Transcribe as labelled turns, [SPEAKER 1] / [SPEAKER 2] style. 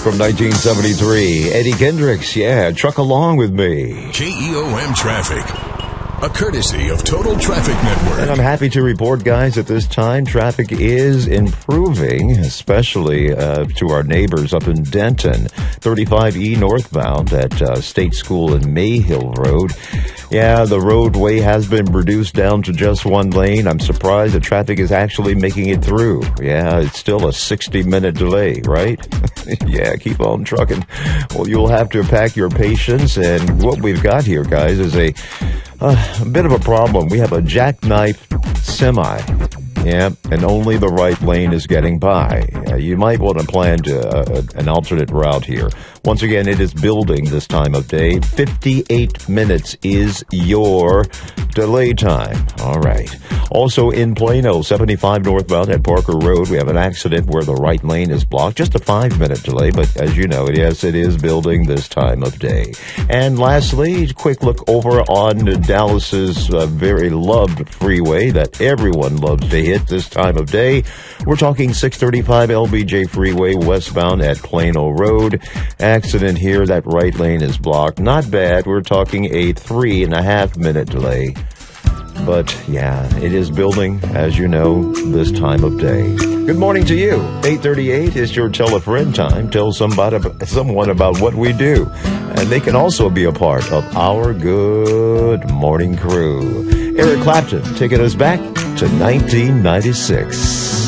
[SPEAKER 1] from 1973. Eddie Kendricks, yeah, truck along with me.
[SPEAKER 2] KEOM Traffic, a courtesy of Total Traffic Network.
[SPEAKER 1] And I'm happy to report, guys, at this time, traffic is improving, especially to our neighbors up in Denton. 35E northbound at State School and Mayhill Road. Yeah, the roadway has been reduced down to just one lane. I'm surprised the traffic is actually making it through. Yeah, it's still a 60-minute delay, right? Yeah, keep on trucking. Well, you'll have to pack your patience. And what we've got here, guys, is a bit of a problem. We have a jackknife semi. Yeah, and only the right lane is getting by. You might want to plan an alternate route here. Once again, it is building this time of day. 58 minutes is your delay time. All right. Also in Plano, 75 northbound at Parker Road, we have an accident where the right lane is blocked. Just a 5-minute delay, but as you know, yes, it is building this time of day. And lastly, quick look over on Dallas's very loved freeway that everyone loves to hit this time of day. We're talking 635 LBJ Freeway westbound at Plano Road. Accident here, that right lane is blocked. Not bad. We're talking a 3.5-minute delay. But yeah, it is building, as you know, this time of day. Good morning to you. 8:38 is your Tell a Friend time. Tell someone about what we do. And they can also be a part of our good morning crew. Eric Clapton taking us back to 1996.